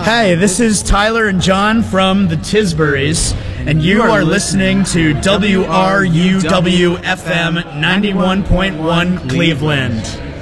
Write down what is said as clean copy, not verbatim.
Hey, this is Tyler and John from the Tisburys, and you are listening to WRUW-FM 91.1 Cleveland.